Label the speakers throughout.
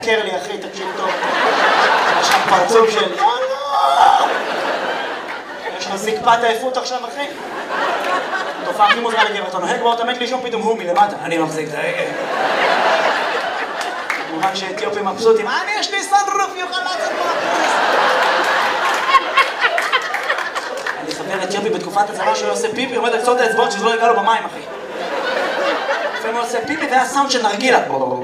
Speaker 1: קרלי, אחי, תקשיב טוב. יש לך פרצוף של... יש לך זקפת עייפות עכשיו, אחי? תופעה הכי מוזרה לגבר, אתה נוהג בו, אתה מת לישון, פתאום הוא מלמטה. אני מחזיק את ההגה. כמובן שאתיופים מבסוטים, יש לי סנרוף, יוכל לעשות פה. אני חבר אתיופי בתקופת הצבא שהוא עושה פיפי, עומד על קצות האצבעות שזה לא יגע לו במים, אחי. לפעמים הוא עושה פיפי והיה סאונד של נרגילה.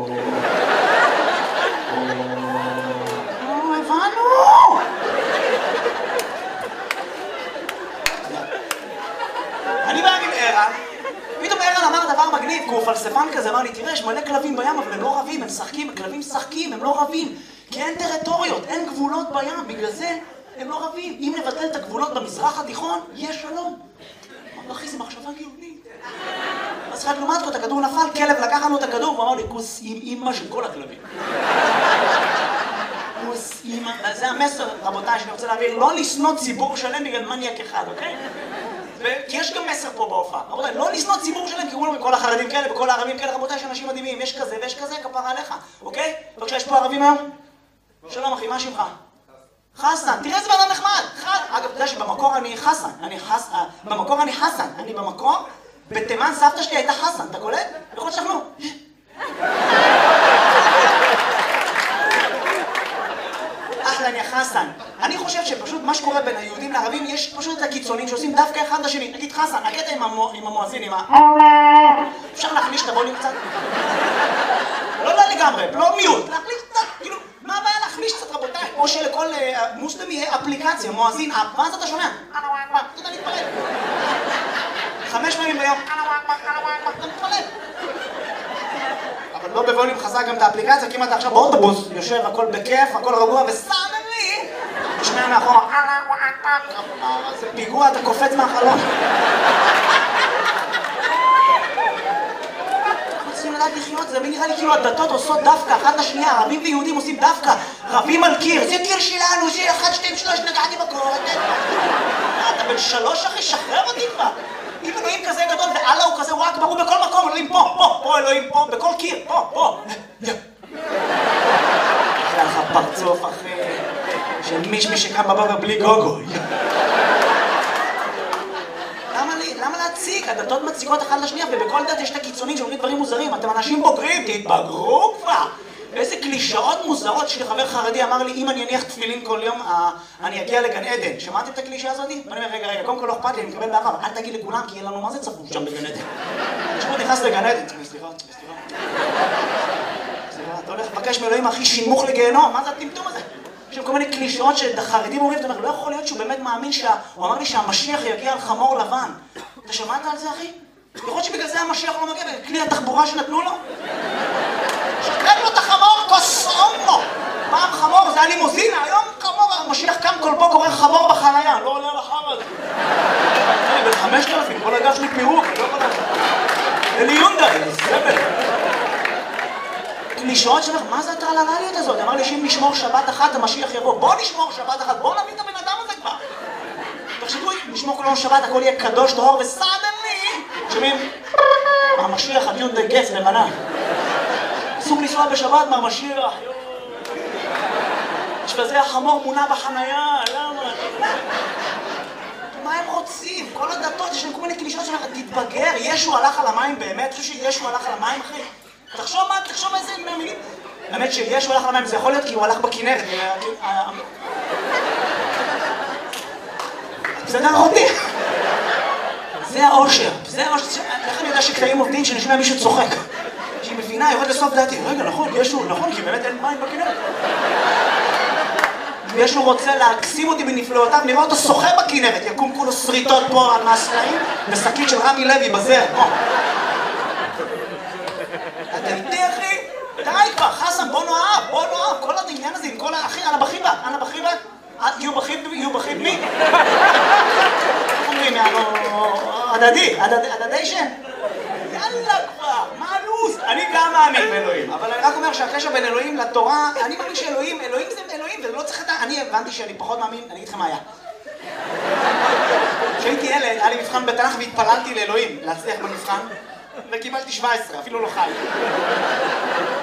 Speaker 1: הבנו! אני בא עם ערן, פתאום ערן אמר דבר מגניב, כי הוא פלספן כזה, אמר לי, תראה, יש מלא כלבים בים, אבל הם לא רבים, הם משחקים, הכלבים משחקים, הם לא רבים, כי אין טריטוריות, אין גבולות בים, בגלל זה הם לא רבים. אם נבטל את הגבולות במזרח התיכון, יש שלום. אמר, אחי, זה מחשבה גאונית. אז רק לעומת זאת, הכדור נפל, כלב לקח לנו את הכדור, והוא אמר לי, כוס עם אמא של כל הכלבים. כוס אמא, זה המסר, רבותיי, שאני רוצה להעביר, לא לשנוא ציבור שלם בגלל מניאק אחד, אוקיי? כי יש גם מסר פה בהופעה. רבותיי, לא לשנוא ציבור שלם, כי אומרים בכל החרדים כאלה, בכל הערבים כאלה, רבותיי, יש אנשים מדהימים, יש כזה ויש כזה, כפרה עליך, אוקיי? בבקשה, יש פה ערבים היום? שלום אחי, מה שמך? חסן, תראה איזה בן אדם נחמד. אגב, אתה יודע שבמקור אני חסן, במקור אני חסן, אני במקור, בתימן סבתא שלי הייתה חסן, אתה קולט? יכול שכנו. אחלה, אני חסן. אני חושב שפשוט מה שקורה בין היהודים לערבים, יש פשוט את הקיצונים שעושים דווקא אחד לשני. נגיד חסן, הקטע עם המואזין, עם ה... אפשר להחליש את הבולים קצת? לא לגמרי, לא מיוט, להחליש קצת, כאילו, מה הבעיה להחליש קצת רבותיי? או שלכל מוסלמי יהיה אפליקציה, מואזין, ואז אתה שומע? אתה יודע להתפלל. 5 פעמים ביום, אתה מתפלל. אבל לא בווליום חזק גם את האפליקציה, כי אם אתה עכשיו באוטובוס, יושב, הכל בכיף, הכל רגוע, וסאנלי, תשמע מאחורה, זה פיגוע, אתה קופץ מהחלון. רוצים לדעת לחיות, זה נראה לי כאילו הדתות עושות דווקא, אחת לשנייה, ערבים ויהודים עושים דווקא, רבים על קיר, זה קיר שלנו, זה 1, 2, 3, נגעתי בקור, אתה בן 3 אחי, שחרר אותי כבר. אם אלוהים כזה גדול ואללה הוא כזה, הוא רק ברור בכל מקום, אלוהים פה, אלוהים פה, בכל קיר, פה. אחלה לך פרצוף אחי, של מישמי שקם בבוקר בלי גוגו. למה להציג? הדתות מציגות אחת לשנייה, ובכל דת יש את הקיצונים שאומרים דברים מוזרים. אתם אנשים בוגרים, תתבגרו כבר! ואיזה קלישאות מוזרות. יש לי חבר חרדי אמר לי, אם אני אניח תפילין כל יום, אני אגיע לגן עדן. שמעתם את הקלישה הזאת? ואני אומר, רגע, קודם כל לא אכפת לי, אני מקבל באהבה, אבל אל תגיד לכולם, כי אין לנו מה זה צפוף שם בגן עדן. תשמעו, נכנס לגן עדן. סליחה. אתה הולך לבקש מאלוהים הכי שימוך לגיהנום, מה זה הטמטום הזה? יש כל מיני קלישאות שהחרדים אומרים, אתה אומר, לא יכול להיות שהוא באמת מאמין הוא אמר לי שהמשיח יגיע על חמור לבן. אתה שמעת על זה, אחי? יכול להיות שבגלל זה המשיח לא מגיע, בכלי התחבורה שנתנו לו? שתרק לו את החמור, כוסומו! פעם חמור, זה היה לימוזינה, היום חמור, המשיח קם כל פה קורא חמור בחנייה, לא עולה לחם הזה. אני בן 5,000, כל הגב שלי פירוק, אני לא יכול לדעת. אלי יונדאי, סבל. קלישאות שלך, מה זה הטרללליות הזאת? אמר לי שאם נשמור שבת אחת, המשיח יבוא. בוא נשמור שבת אחת, בוא נביא את הבן אדם הזה כבר. תחשבו, נשמור כל יום שבת, הכל יהיה קדוש, טהור וסדני. שומעים? המשיח, הדיון די גץ, לבנה. אסור לנסוע בשבת מהמשיח. יש בזה החמור מונה בחנייה, למה? מה הם רוצים? כל הדתות, יש להם כל מיני קלישאות שלך, תתבגר. ישו הלך על המים באמת? חושב שישו הלך על המים, אחי? תחשוב איזה מילים. האמת שישו הלך על המים, זה יכול להיות כי הוא הלך בכנרת. בסדר אותי. זה האושר. איך אני יודע שקטעים עובדים שנשמע מישהו צוחק? שהיא מבינה, יורד לסוף דעתי. רגע, נכון, ישו, נכון, כי באמת אין מים בכנרת. וישו רוצה להקסים אותי בנפלאותיו, נראה אותו שוחה בכנרת, יקום כולו שריטות פה על מהסלעים, ושקית של רמי לוי בזר. אתה איתי, אחי? די כבר, חסן, בוא נאהב, כל העניין הזה עם כל האחי, אנה בחיבה, יהיו בחיב מי? אומרים, הדדי שם. יאללה כבר, מה הלו"ז? אני גם מאמין באלוהים, אבל אני רק אומר שהקשר בין אלוהים לתורה, אני מאמין שאלוהים זה אלוהים, ולא צריך לדעת, אני הבנתי שאני פחות מאמין, אני אגיד לכם מה היה. כשהייתי ילד, היה לי מבחן בתנ"ך והתפללתי לאלוהים להצליח במבחן, וקיבלתי 17, אפילו לא חי.